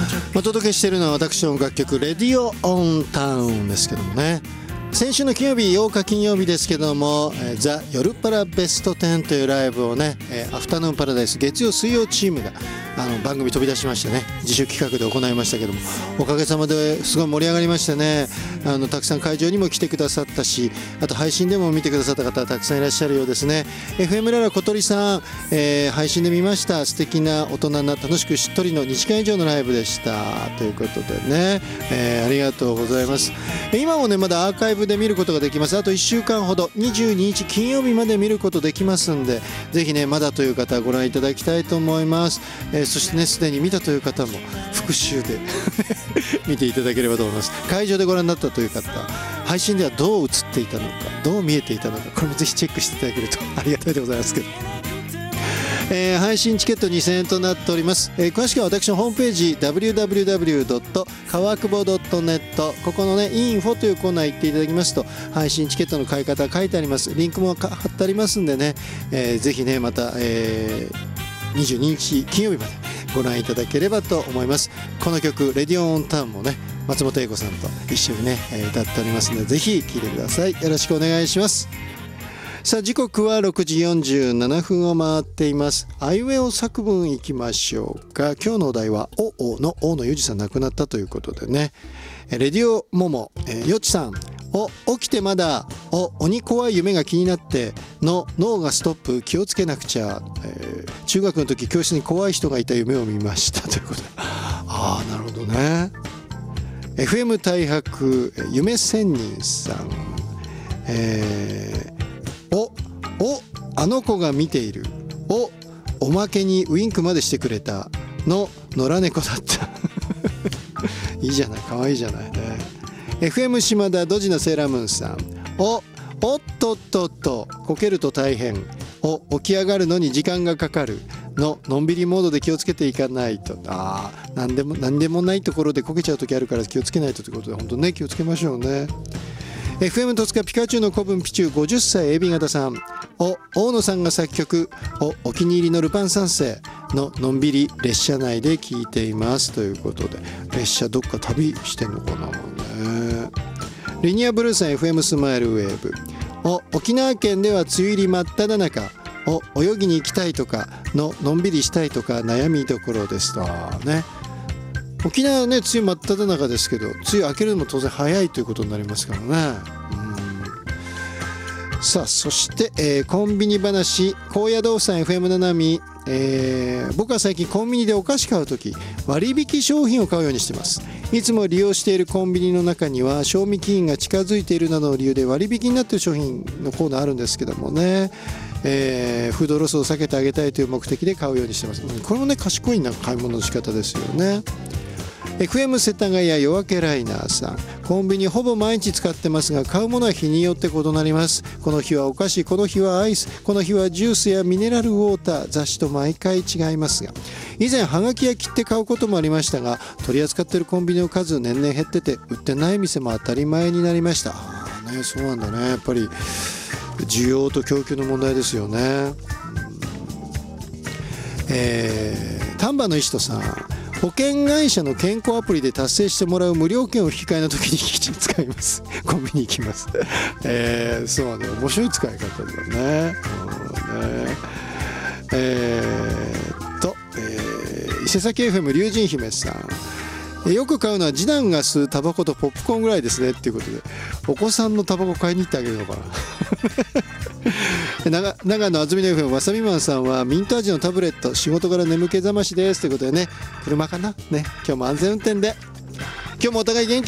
お届けしているのは私の楽曲レディオオンタウンですけどもね、先週の金曜日8日金曜日ですけども、ザ・夜パラベスト10というライブをね、アフタヌーンパラダイス月曜水曜チームが番組飛び出しましてね、自主企画で行いましたけども、おかげさまですごい盛り上がりましてね、たくさん会場にも来てくださったし、あと配信でも見てくださった方たくさんいらっしゃるようですね。 FM ララ小鳥さん、配信で見ました。素敵な大人な楽しくしっとりの2時間以上のライブでしたということでね、ありがとうございます。今もねまだアーカイブで見ることができます。あと1週間ほど22日金曜日まで見ることできますんで、ぜひねまだという方はご覧いただきたいと思います。そしてねすでに見たという方も復習で見ていただければと思います。会場でご覧になったという方、配信ではどう映っていたのか、どう見えていたのか、これもぜひチェックしていただけるとありがたいでございますけど、配信チケット2000円となっております。詳しくは私のホームページ www. 川久保 .net ここのねインフォというコーナー行っていただきますと、配信チケットの買い方書いてあります。リンクも貼ってありますんでね、ぜひねまた、22日金曜日までご覧いただければと思います。この曲レディオオンタウンもね松本英子さんと一緒にね歌っておりますので、ぜひ聴いてください。よろしくお願いします。さあ時刻は6時47分を回っています。アイウェオ作文いきましょうか。今日のお題はおの大野裕二さん亡くなったということでね、レディオモモよちさん、起きてまだ鬼怖い夢が気になっての脳がストップ気をつけなくちゃ、中学の時教室に怖い人がいた夢を見ましたということで、ああなるほどね。 FM 大白夢仙人さん、あの子が見ているおまけにウインクまでしてくれたの野良猫だったいいじゃない、かわいいじゃないね。 FM 島田ドジなセーラームーンさん、おっとっとっとこけると大変起き上がるのに時間がかかるののんびりモードで気をつけていかないと。何でもないところでこけちゃう時あるから気をつけないとということで、本当ね気をつけましょうね。FM 戸塚ピカチュウの古文ピチュー50歳 AB 型さん、大野さんが作曲お気に入りのルパン三世ののんびり列車内で聴いていますということで、列車どっか旅してんのかなね。リニアブルーさん FM スマイルウェーブ、沖縄県では梅雨入り真っ只中泳ぎに行きたいとかのんびりしたいとか悩みどころですとね。沖縄はね梅雨真っ只中ですけど、梅雨明けるのも当然早いということになりますからね。さあそして、コンビニ話高野豆腐さん FM ななみ、僕は最近コンビニでお菓子買うとき割引商品を買うようにしています。いつも利用しているコンビニの中には賞味期限が近づいているなどの理由で割引になっている商品のコーナーあるんですけどもね、フードロスを避けてあげたいという目的で買うようにしています。これもね賢い買い物の仕方ですよね。FM 世田谷夜明けライナーさん、コンビニほぼ毎日使ってますが買うものは日によって異なります。この日はお菓子、この日はアイス、この日はジュースやミネラルウォーター、雑誌と毎回違いますが、以前はがきや切って買うこともありましたが、取り扱っているコンビニの数年々減ってて売ってない店も当たり前になりました。そうなんだね。やっぱり需要と供給の問題ですよね。丹波の石戸さん、保険会社の健康アプリで達成してもらう無料券を引き換えの時に使います。コンビニ行きます。そうね、面白い使い方だね。伊勢崎 FM 龍神姫さん、よく買うのは次男が吸うタバコとポップコーンぐらいですねっていうことで、お子さんのタバコ買いに行ってあげるのかな長野安曇野 FM わさびマンさんはミント味のタブレット仕事から眠気覚ましですということでね、車かなね、今日も安全運転で、今日もお互い元気